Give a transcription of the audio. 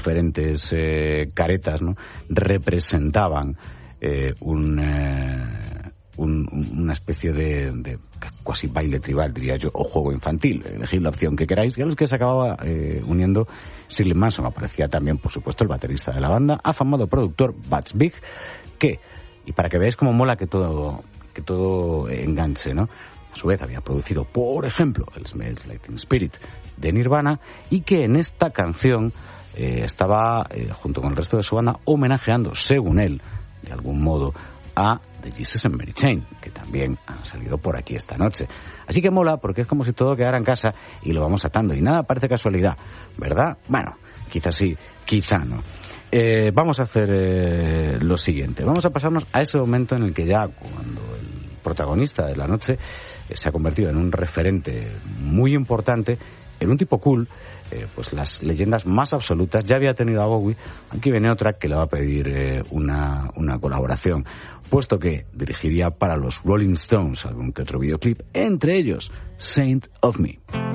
diferentes caretas, ¿no?, representaban una especie de casi baile tribal, diría yo, o juego infantil. Elegid la opción que queráis, y a los que se acababa uniendo Shirley Manson. Aparecía también, por supuesto, el baterista de la banda, afamado productor Butch Vig, y para que veáis cómo mola que todo enganche, ¿no?, a su vez había producido, por ejemplo, el Smells Like Teen Spirit de Nirvana, y que en esta canción estaba, junto con el resto de su banda, homenajeando, según él, de algún modo, a The Jesus and Mary Chain, que también han salido por aquí esta noche. Así que mola, porque es como si todo quedara en casa y lo vamos atando, y nada parece casualidad, ¿verdad? Bueno, quizás sí, quizá no. Vamos a hacer lo siguiente. Vamos a pasarnos a ese momento en el que ya, cuando el protagonista de la noche se ha convertido en un referente muy importante, en un tipo cool, pues las leyendas más absolutas, ya había tenido a Bowie. Aquí viene otra que le va a pedir una colaboración, puesto que dirigiría para los Rolling Stones algún que otro videoclip, entre ellos Saint of Me.